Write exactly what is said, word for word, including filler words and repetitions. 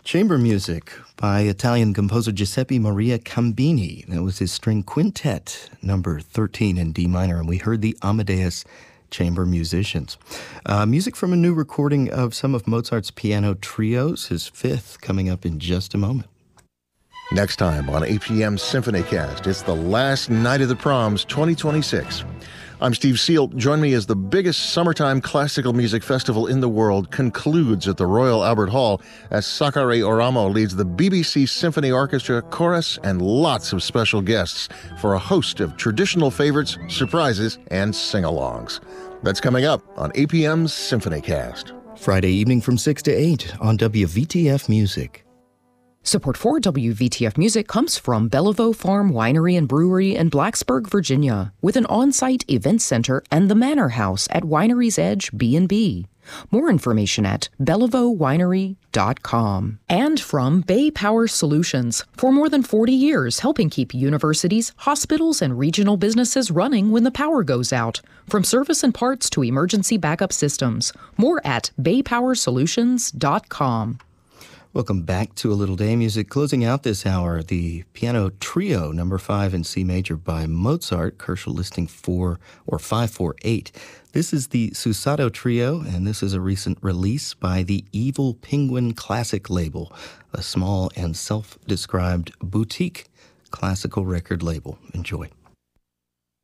Chamber music by Italian composer Giuseppe Maria Cambini. That was his string quintet, number thirteen in D minor, and we heard the Amadeus Chamber Musicians. Uh, music from a new recording of some of Mozart's piano trios, his fifth, coming up in just a moment. Next time on A P M SymphonyCast, it's the last night of the proms twenty twenty-six. I'm Steve Seal. Join me as the biggest summertime classical music festival in the world concludes at the Royal Albert Hall as Sakari Oramo leads the B B C Symphony Orchestra, chorus, and lots of special guests for a host of traditional favorites, surprises, and sing-alongs. That's coming up on A P M's SymphonyCast. Friday evening from six to eight on W V T F Music. Support for W V T F Music comes from Bellevue Farm Winery and Brewery in Blacksburg, Virginia, with an on-site event center and the Manor House at Winery's Edge B and B. More information at bellevue winery dot com. And from Bay Power Solutions, for more than forty years helping keep universities, hospitals, and regional businesses running when the power goes out. From service and parts to emergency backup systems. More at bay power solutions dot com. Welcome back to A Little Day Music. Closing out this hour, the piano trio, number five in C major by Mozart, Koelschel listing four or five four eight. This is the Susato Trio, and this is a recent release by the Evil Penguin Classic label, a small and self-described boutique classical record label. Enjoy.